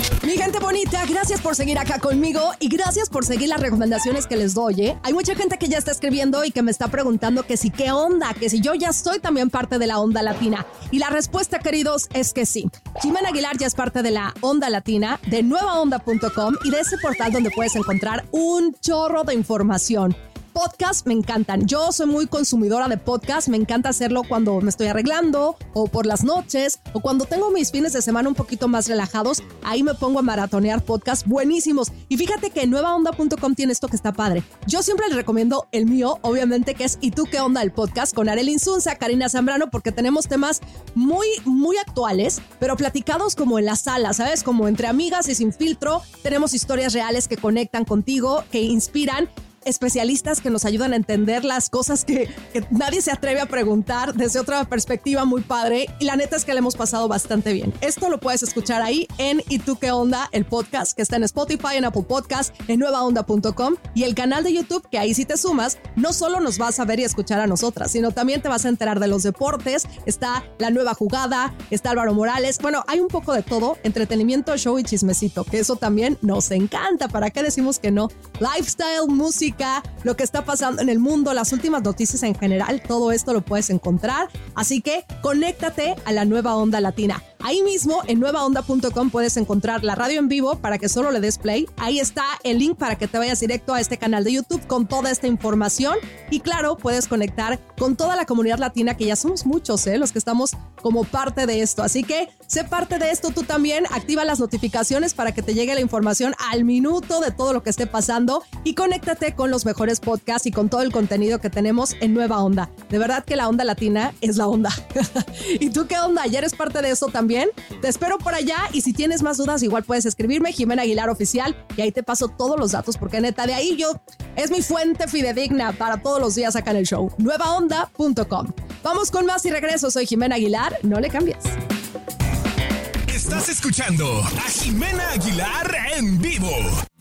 Mi gente bonita, gracias por seguir acá conmigo y gracias por seguir las recomendaciones que les doy, ¿eh? Hay mucha gente que ya está escribiendo y que me está preguntando que si qué onda, que si yo ya soy también parte de la onda latina. Y la respuesta, queridos, es que sí. Ximena Aguilar ya es parte de la onda latina, de nuevaonda.com y de ese portal donde puedes encontrar un chorro de información. Podcasts me encantan. Yo soy muy consumidora de podcasts. Me encanta hacerlo cuando me estoy arreglando o por las noches o cuando tengo mis fines de semana un poquito más relajados. Ahí me pongo a maratonear podcasts buenísimos. Y fíjate que nuevaonda.com tiene esto que está padre. Yo siempre les recomiendo el mío, obviamente, que es ¿Y tú qué onda? El podcast con Arely Insunza, Karina Zambrano, porque tenemos temas muy actuales, pero platicados como en la sala, ¿sabes? Como entre amigas y sin filtro. Tenemos historias reales que conectan contigo, que inspiran. Especialistas que nos ayudan a entender las cosas que nadie se atreve a preguntar desde otra perspectiva muy padre y la neta es que le hemos pasado bastante bien. Esto lo puedes escuchar ahí en ¿Y tú qué onda? El podcast que está en Spotify, en Apple Podcast, en nuevaonda.com y el canal de YouTube que ahí si te sumas no solo nos vas a ver y escuchar a nosotras, sino también te vas a enterar de los deportes, está La Nueva Jugada, está Álvaro Morales, bueno, hay un poco de todo, entretenimiento, show y chismecito, que eso también nos encanta, ¿para qué decimos que no? Lifestyle, música, lo que está pasando en el mundo, las últimas noticias en general, todo esto lo puedes encontrar. Así que conéctate a la Nueva Onda Latina. Ahí mismo en nuevaonda.com puedes encontrar la radio en vivo para que solo le des play. Ahí está el link para que te vayas directo a este canal de YouTube con toda esta información. Y claro, puedes conectar con toda la comunidad latina, que ya somos muchos, los que estamos como parte de esto. Así que sé parte de esto tú también. Activa las notificaciones para que te llegue la información al minuto de todo lo que esté pasando y conéctate con los mejores podcasts y con todo el contenido que tenemos en Nueva Onda. De verdad que la onda latina es la onda. ¿Y tú qué onda? ¿Ya eres parte de eso también? Te espero por allá y si tienes más dudas igual puedes escribirme, Ximena Aguilar Oficial, y ahí te paso todos los datos porque neta de ahí es mi fuente fidedigna para todos los días acá en el show. Nuevaonda.com. Vamos con más y regreso. Soy Ximena Aguilar, no le cambies. Estás escuchando a Ximena Aguilar en vivo.